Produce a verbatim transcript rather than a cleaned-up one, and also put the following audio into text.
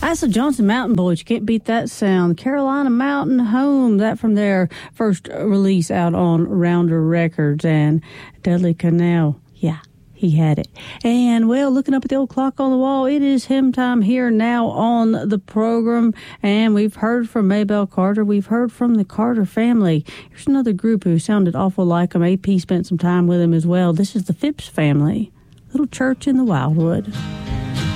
That's the Johnson Mountain Boys. You can't beat that sound. Carolina Mountain Home, that from their first release out on Rounder Records. And Dudley Connell, yeah, he had it. And, well, looking up at the old clock on the wall, it is hymn time here now on the program. And we've heard from Maybelle Carter. We've heard from the Carter family. Here's another group who sounded awful like them. A P spent some time with them as well. This is the Phipps family. Little Church in the Wildwood.